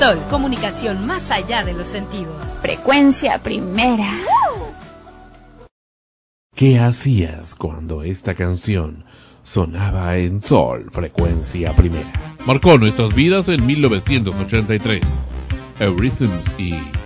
Sol, comunicación más allá de los sentidos. Frecuencia primera. ¿Qué hacías cuando esta canción sonaba en Sol, frecuencia primera? Marcó nuestras vidas en 1983. Eurythms y